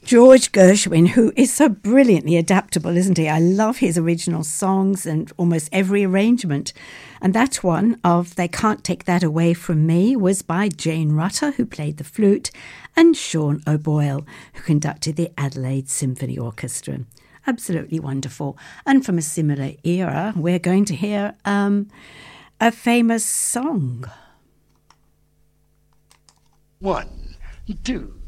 George Gershwin, who is so brilliantly adaptable, isn't he? I love his original songs and almost every arrangement. And that one of They Can't Take That Away From Me was by Jane Rutter, who played the flute, and Sean O'Boyle, who conducted the Adelaide Symphony Orchestra. Absolutely wonderful. And from a similar era, we're going to hear a famous song. 1, 2,